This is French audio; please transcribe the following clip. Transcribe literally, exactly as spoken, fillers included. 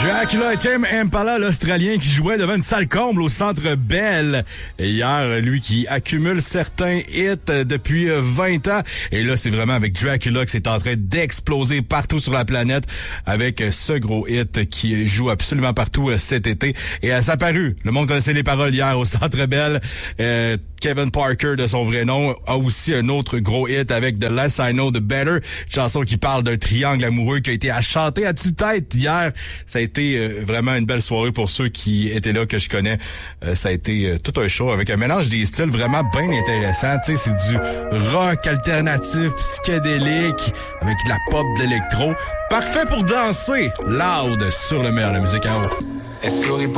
Dracula et Tame Impala, l'Australien qui jouait devant une salle comble au Centre Bell. Et hier, lui qui accumule certains hits depuis vingt ans. Et là, c'est vraiment avec Dracula que c'est en train d'exploser partout sur la planète avec ce gros hit qui joue absolument partout cet été. Et à sa paru, le monde connaissait les paroles hier au Centre Bell. Euh, Kevin Parker, de son vrai nom, a aussi un autre gros hit avec The Less I Know, The Better, une chanson qui parle d'un triangle amoureux qui a été à chanter à tue-tête hier. Ça a été euh, vraiment une belle soirée pour ceux qui étaient là, que je connais. Euh, ça a été euh, tout un show avec un mélange des styles vraiment bien intéressant. Tu sais, c'est du rock alternatif, psychédélique, avec de la pop, d'électro. Parfait pour danser loud sur le meilleur, la musique en haut.